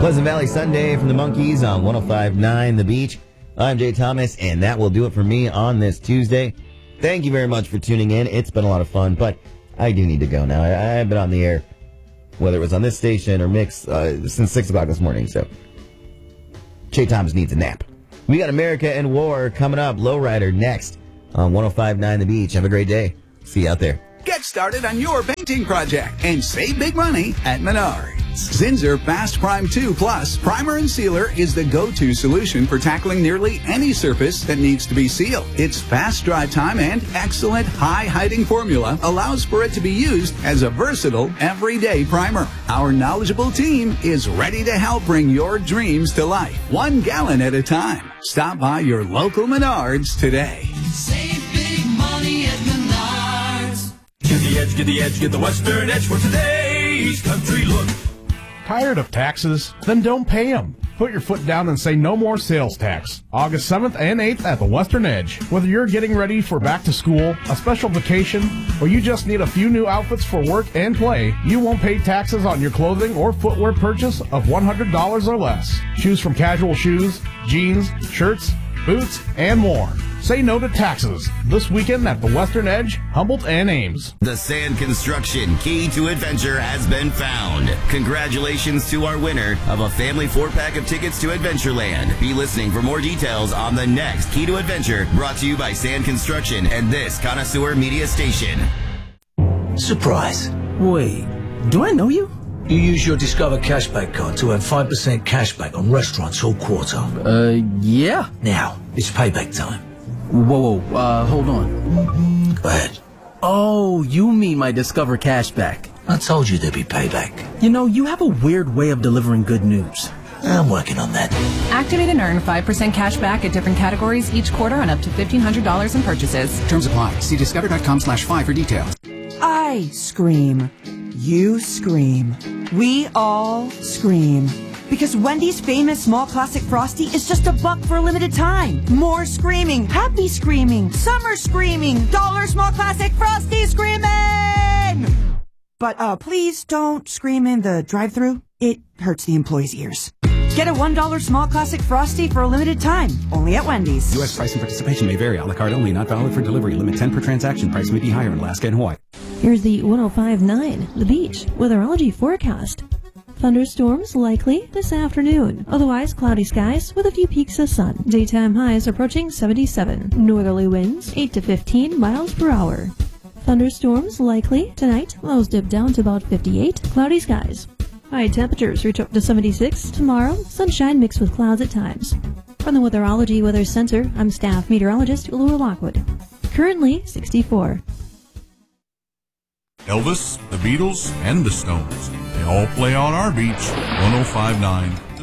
Pleasant Valley Sunday from the Monkees on 105.9 The Beach. I'm Jay Thomas, and that will do it for me on this Tuesday. Thank you very much for tuning in. It's been a lot of fun, but I do need to go now. I've been on the air, whether it was on this station or Mix, since 6 o'clock this morning, so Jay Thomas needs a nap. We got America and War coming up. Lowrider next on 105.9 The Beach. Have a great day. See you out there. Get started on your painting project and save big money at Menards. Zinsser Fast Prime 2 Plus Primer and Sealer is the go-to solution for tackling nearly any surface that needs to be sealed. Its fast dry time and excellent high-hiding formula allows for it to be used as a versatile, everyday primer. Our knowledgeable team is ready to help bring your dreams to life, 1 gallon at a time. Stop by your local Menards today. Save big money at Menards. Get the edge, get the edge, get the Western edge for today's country look. Tired of taxes? Then don't pay them. Put your foot down and say no more sales tax. August 7th and 8th at the Western Edge. Whether you're getting ready for back to school, a special vacation, or you just need a few new outfits for work and play, you won't pay taxes on your clothing or footwear purchase of $100 or less. Choose from casual shoes, jeans, shirts, boots, and more. Say no to taxes this weekend at the Western Edge, Humboldt and Ames. The Sand Construction Key to Adventure has been found. Congratulations to our winner of a family 4-pack of tickets to Adventureland. Be listening for more details on the next Key to Adventure, brought to you by Sand Construction and this connoisseur media station. Surprise. Wait, do I know you? You use your Discover Cashback card to earn 5% cashback on restaurants all quarter. Yeah. Now, it's payback time. Whoa, hold on. Go ahead. Oh, you mean my Discover Cashback. I told you there'd be payback. You know, you have a weird way of delivering good news. I'm working on that. Activate and earn 5% cash back at different categories each quarter on up to $1,500 in purchases. Terms apply. See discover.com/5 for details. I scream. You scream. We all scream. Because Wendy's famous small classic Frosty is just $1 for a limited time. More screaming, happy screaming, summer screaming, dollar small classic Frosty screaming! But please don't scream in the drive-thru. It hurts the employees' ears. Get a $1 small classic Frosty for a limited time, only at Wendy's. U.S. price and participation may vary. A la carte only, not valid for delivery. Limit 10 per transaction. Price may be higher in Alaska and Hawaii. Here's the 105.9 The Beach weatherology forecast. Thunderstorms likely this afternoon. Otherwise, cloudy skies with a few peaks of sun. Daytime highs approaching 77. Northerly winds 8 to 15 miles per hour. Thunderstorms likely tonight. Lows dip down to about 58. Cloudy skies. High temperatures reach up to 76. Tomorrow, sunshine mixed with clouds at times. From the Weatherology Weather Center, I'm staff meteorologist Laura Lockwood. Currently 64. Elvis, the Beatles, and the Stones. They all play on our beach, 105.9